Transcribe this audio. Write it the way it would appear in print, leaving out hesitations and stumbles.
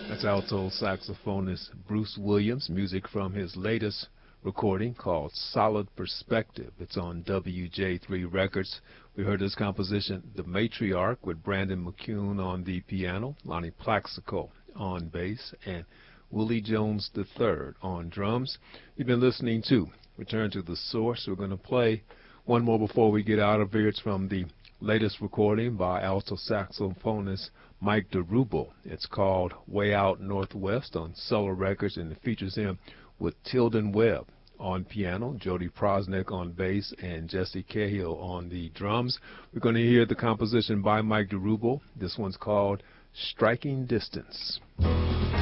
That's alto saxophonist Bruce Williams, music from his latest recording called Solid Perspective. It's on WJ3 Records. We heard this composition, The Matriarch, with Brandon McCune on the piano, Lonnie Plaxico on bass, and Willie Jones III on drums. You've been listening to Return to the Source. We're going to play one more before we get out of here. It's from the latest recording by alto saxophonist Mike DeRubel. It's called Way Out Northwest on Solar Records, and it features him with Tilden Webb on piano, Jody Prosnick on bass, and Jesse Cahill on the drums. We're going to hear the composition by Mike DeRubel. This one's called Striking Distance.